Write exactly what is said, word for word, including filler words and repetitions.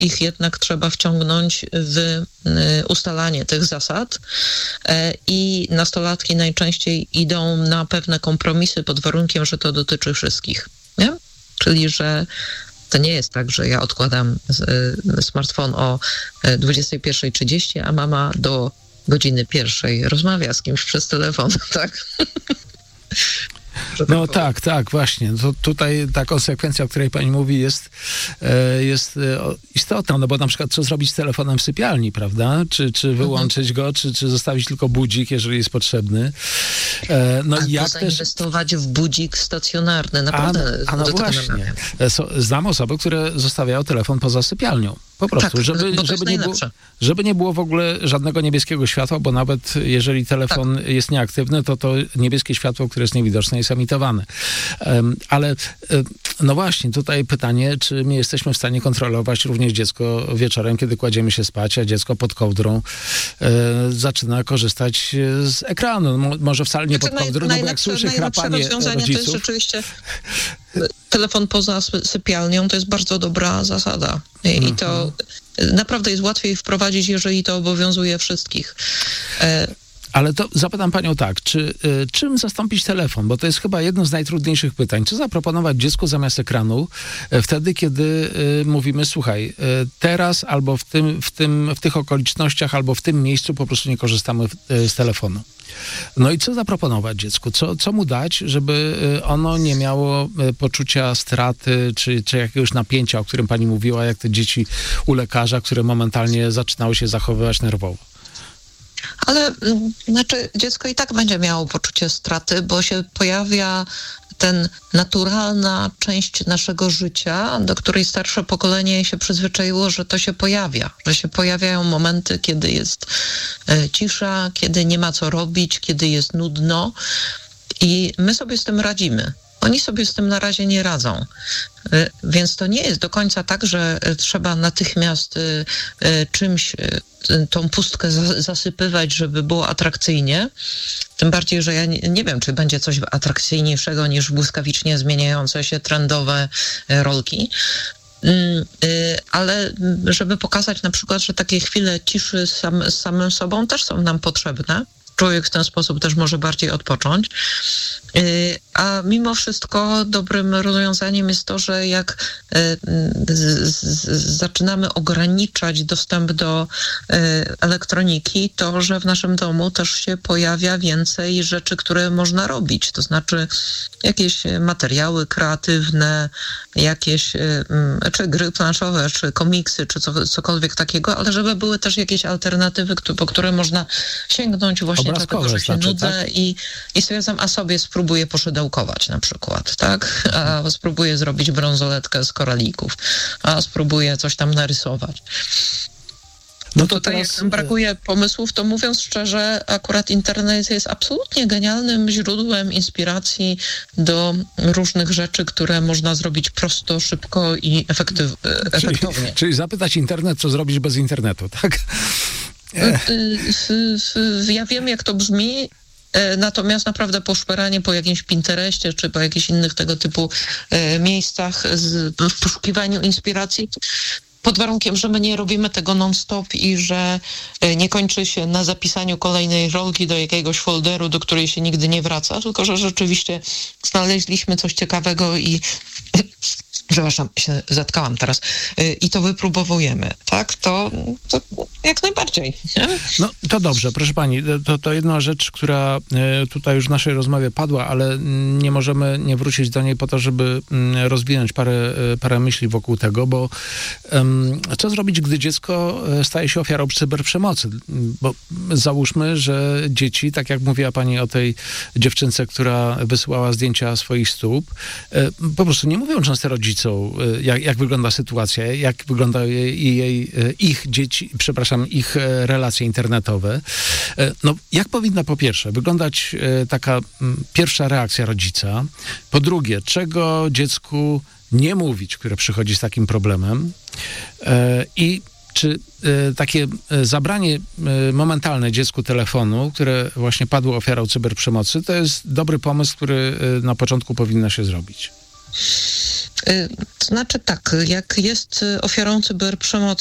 ich jednak trzeba wciągnąć w ustalanie tych zasad i nastolatki najczęściej idą na pewne kompromisy pod warunkiem, że to dotyczy wszystkich, nie? Czyli, że to nie jest tak, że ja odkładam smartfon o dwudziestej pierwszej trzydzieści, a mama do godziny pierwszej rozmawia z kimś przez telefon, tak? No tak, tak, właśnie. To tutaj ta konsekwencja, o której pani mówi, jest, jest istotna, no bo na przykład co zrobić z telefonem w sypialni, prawda? Czy, czy wyłączyć mhm. go, czy, czy zostawić tylko budzik, jeżeli jest potrzebny. No Albo jak zainwestować też... w budzik stacjonarny, naprawdę. A, a no właśnie. Znam osoby, które zostawiają telefon poza sypialnią. Po prostu, tak, żeby, żeby, nie było, żeby nie było w ogóle żadnego niebieskiego światła, bo nawet jeżeli telefon tak. jest nieaktywny, to to niebieskie światło, które jest niewidoczne, jest emitowane. Um, ale um, no właśnie, tutaj pytanie, czy my jesteśmy w stanie kontrolować również dziecko wieczorem, kiedy kładziemy się spać, a dziecko pod kołdrą e, zaczyna korzystać z ekranu. No, może wcale nie pod kołdrą, no bo jak słyszy chrapanie rodziców... to jest rzeczywiście... Telefon poza sypialnią to jest bardzo dobra zasada. I, mm-hmm. i to naprawdę jest łatwiej wprowadzić, jeżeli to obowiązuje wszystkich. E... Ale to zapytam panią tak, czy y, czym zastąpić telefon? Bo to jest chyba jedno z najtrudniejszych pytań. Co zaproponować dziecku zamiast ekranu y, wtedy, kiedy y, mówimy, słuchaj, y, teraz albo w, tym, w, tym, w tych okolicznościach, albo w tym miejscu po prostu nie korzystamy y, z telefonu. No i co zaproponować dziecku? Co, co mu dać, żeby ono nie miało poczucia straty, czy, czy jakiegoś napięcia, o którym pani mówiła, jak te dzieci u lekarza, które momentalnie zaczynały się zachowywać nerwowo? Ale znaczy dziecko i tak będzie miało poczucie straty, bo się pojawia ten naturalna część naszego życia, do której starsze pokolenie się przyzwyczaiło, że to się pojawia, że się pojawiają momenty, kiedy jest e, cisza, kiedy nie ma co robić, kiedy jest nudno i my sobie z tym radzimy. Oni sobie z tym na razie nie radzą. Więc to nie jest do końca tak, że trzeba natychmiast czymś tą pustkę zasypywać, żeby było atrakcyjnie. Tym bardziej, że ja nie, nie wiem, czy będzie coś atrakcyjniejszego niż błyskawicznie zmieniające się trendowe rolki. Ale żeby pokazać na przykład, że takie chwile ciszy sam, z samym sobą też są nam potrzebne. Człowiek w ten sposób też może bardziej odpocząć. A mimo wszystko dobrym rozwiązaniem jest to, że jak z, z, zaczynamy ograniczać dostęp do elektroniki, to że w naszym domu też się pojawia więcej rzeczy, które można robić. To znaczy jakieś materiały kreatywne, jakieś czy gry planszowe, czy komiksy, czy co, cokolwiek takiego, ale żeby były też jakieś alternatywy, po które można sięgnąć właśnie dlatego, że się znaczy, nudzę tak? i, i stwierdzam, a sobie spróbuję poszydełkować na przykład, tak? A spróbuję zrobić brązoletkę z koralików, a spróbuję coś tam narysować. No to tutaj teraz... jak brakuje pomysłów, to mówiąc szczerze, akurat internet jest absolutnie genialnym źródłem inspiracji do różnych rzeczy, które można zrobić prosto, szybko i efektyw... efektownie. Czyli, czyli zapytać internet, co zrobić bez internetu, tak? Ja wiem, jak to brzmi, natomiast naprawdę poszperanie po jakimś Pinterestie czy po jakichś innych tego typu miejscach z, w poszukiwaniu inspiracji, pod warunkiem, że my nie robimy tego non-stop i że nie kończy się na zapisaniu kolejnej rolki do jakiegoś folderu, do której się nigdy nie wraca, tylko że rzeczywiście znaleźliśmy coś ciekawego i przepraszam, się zatkałam teraz, i to wypróbowujemy, tak? To, to jak najbardziej. Nie? No to dobrze, proszę pani, to, to jedna rzecz, która tutaj już w naszej rozmowie padła, ale nie możemy nie wrócić do niej po to, żeby rozwinąć parę, parę myśli wokół tego, bo um, co zrobić, gdy dziecko staje się ofiarą cyberprzemocy? Bo załóżmy, że dzieci, tak jak mówiła pani o tej dziewczynce, która wysyłała zdjęcia swoich stóp, po prostu nie mówią często rodzicom, Jak, jak wygląda sytuacja, jak wyglądają jej, jej, ich dzieci, przepraszam, ich relacje internetowe. No, jak powinna po pierwsze wyglądać taka pierwsza reakcja rodzica? Po drugie, czego dziecku nie mówić, które przychodzi z takim problemem? I czy takie zabranie momentalne dziecku telefonu, które właśnie padło ofiarą cyberprzemocy, to jest dobry pomysł, który na początku powinno się zrobić? To znaczy tak, jak jest ofiarą cyberprzemocy,